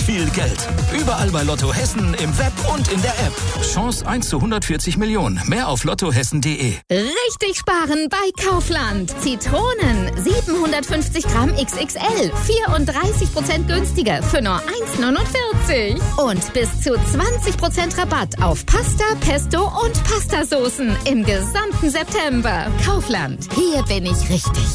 viel Geld. Überall bei Lotto Hessen, im Web und in der App. Chance 1 zu 140 Millionen. Mehr auf lottohessen.de. Richtig sparen bei Kaufland. Zitronen 750 Gramm XXL. 34% günstiger für nur 1,49. Und bis zu 20% Rabatt auf Pasta, Pesto und Pastasoßen im gesamten September. Kaufland. Hier bin ich richtig.